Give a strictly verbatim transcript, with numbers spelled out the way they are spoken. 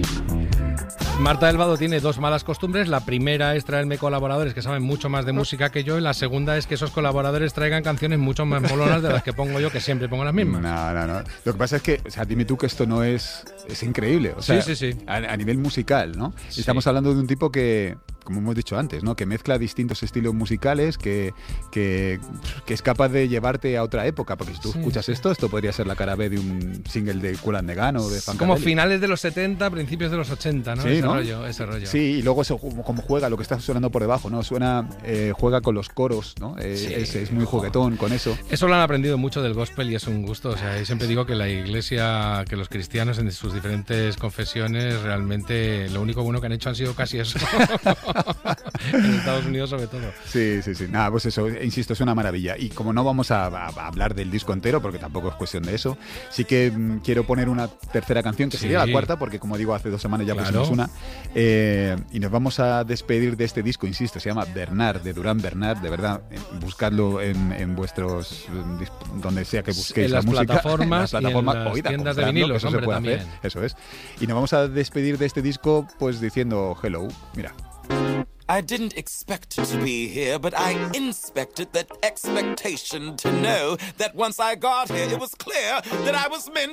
Marta del Vado tiene dos malas costumbres. La primera es traerme colaboradores que saben mucho más de música que yo, y la segunda es que esos colaboradores traigan canciones mucho más molonas de las que pongo yo, que siempre pongo las mismas. No, no, no. Lo que pasa es que, o sea, dime tú que esto no es... Es increíble. O sea, sí, sí, sí. A, a nivel musical, ¿no? Sí. Estamos hablando de un tipo que, como hemos dicho antes, ¿no? Que mezcla distintos estilos musicales, que, que, que es capaz de llevarte a otra época. Porque si tú sí, escuchas sí. esto, esto podría ser la cara B de un single de Kool and the Gang o de Funkadelic. Como finales de los setenta, principios de los ochenta, ¿no? Sí, ese ¿no? rollo, ese rollo. Sí, y luego eso, como juega, lo que está sonando por debajo, ¿no? Suena, eh, juega con los coros, ¿no? Eh, Sí. es, es muy juguetón con eso. Eso lo han aprendido mucho del gospel y es un gusto. O sea, yo siempre digo que la iglesia, que los cristianos en sus diferentes confesiones, realmente lo único bueno que han hecho han sido casi eso. En Estados Unidos sobre todo. Sí, sí, sí. Nada, pues eso, insisto, es una maravilla. Y como no vamos a, a, a hablar del disco entero, porque tampoco es cuestión de eso, sí que mm, quiero poner una tercera canción, que Sí. sería la cuarta, porque como digo, hace dos semanas ya Claro. pusimos una. Eh, y nos vamos a despedir de este disco, insisto, se llama Bernard, de Durán Bernard. De verdad, eh, buscadlo en, en vuestros... eh, donde sea que busquéis En la las música. plataformas en las y en plataformas, las oída, tiendas de compradlo, vinilos, que eso hombre, se puede también. hacer. Eso es. Y nos vamos a despedir de este disco pues diciendo hello. Mira. I didn't expect to be here, but I inspected that expectation to know that once I got here, it was clear that I was meant